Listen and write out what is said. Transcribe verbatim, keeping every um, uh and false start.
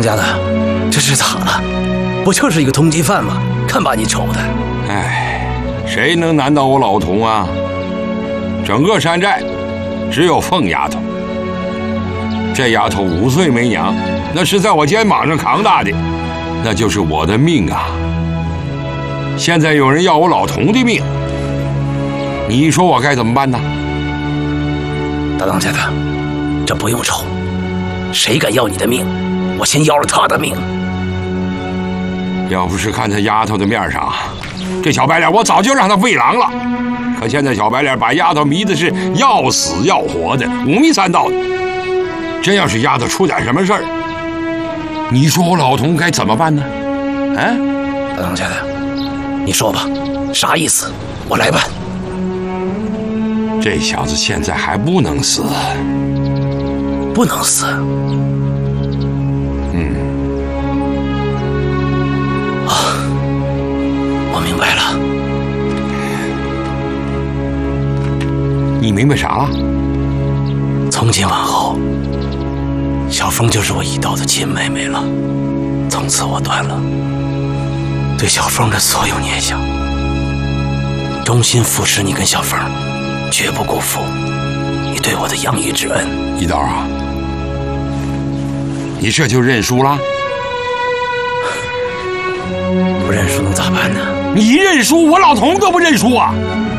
当家的，这是咋了？不就是一个通缉犯吗？看把你瞅的！ 哎，谁能难倒我老童啊？整个山寨只有凤丫头，这丫头五岁没娘，那是在我肩膀上扛大的，那就是我的命啊！现在有人要我老童的命，你说我该怎么办呢？ 大当家的，这不用愁，谁敢要你的命，我先要了他的命。 要不是看在丫头的面上，这小白脸我早就让他喂狼了。可现在小白脸把丫头迷的是要死要活的，五迷三道的。真要是丫头出点什么事儿，你说我老童该怎么办呢？啊， 大当家的，你说吧，啥意思？我来办。 这小子现在还不能死， 不能死。 嗯。 啊，我明白了。 你明白啥了？ 从今往后，小凤就是我一刀的亲妹妹了。从此我断了对小凤的所有念想，衷心扶持你跟小凤，绝不辜负你对我的养育之恩。 一刀啊，你这就认输了？ 不认输能咋办呢？ 你认输，我老童都不认输啊！